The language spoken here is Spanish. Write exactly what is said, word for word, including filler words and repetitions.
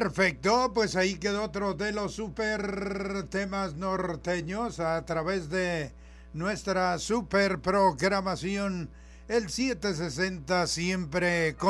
Perfecto, pues ahí quedó otro de los super temas norteños a través de nuestra super programación, el setecientos sesenta siempre con